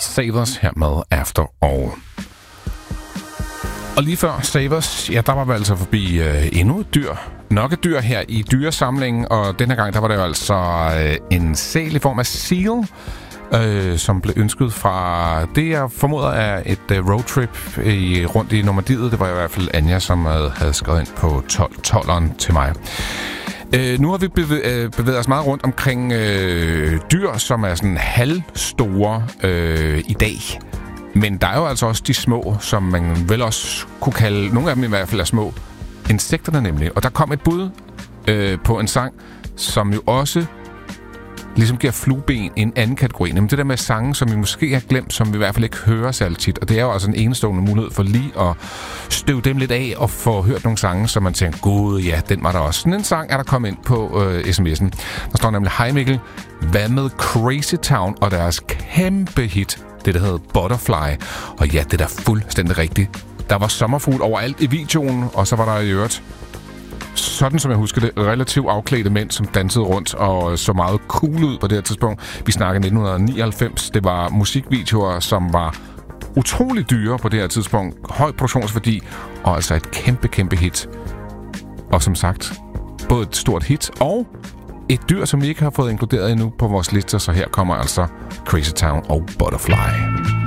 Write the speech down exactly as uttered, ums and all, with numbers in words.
Savers her med After All. Og lige før Savers, ja, der var vi altså forbi øh, endnu et dyr. Nok et dyr her i dyresamlingen, og denne gang, der var det jo altså øh, en sæl i form af seal, øh, som blev ønsket fra det, jeg formoder er et øh, roadtrip i, rundt i Normandiet. Det var i hvert fald Anja, som øh, havde skrevet ind på tolveren til mig. Øh, nu har vi bevæ- bevæget os meget rundt omkring øh, dyr, som er sådan halvstore øh, i dag. Men der er jo altså også de små, som man vel også kunne kalde, nogle af dem i hvert fald er små, insekterne nemlig. Og der kom et bud øh, på en sang, som jo også ligesom giver flueben en anden kategori. Nemlig det der med sange, som vi måske har glemt, som vi i hvert fald ikke hører særlig tit. Og det er jo altså en enestående mulighed for lige at støve dem lidt af og få hørt nogle sange, som man tænker, gud ja, den var der også. Sådan en sang er der kommet ind på øh, sms'en. Der står nemlig, hej Mikkel, hvad med Crazy Town og deres kæmpe hit, det der hedder Butterfly. Og ja, det er da fuldstændig rigtigt. Der var sommerfugl overalt i videoen, og så var der i øvrigt, sådan som jeg husker det, relativt afklædte mænd, som dansede rundt og så meget cool ud på det her tidspunkt. Vi snakker nitten nioghalvfems. Det var musikvideoer, som var utrolig dyre på det her tidspunkt. Høj produktionsværdi, og altså et kæmpe, kæmpe hit. Og som sagt, både et stort hit og et dyr, som vi ikke har fået inkluderet endnu på vores liste. Så her kommer altså Crazy Town og Butterfly.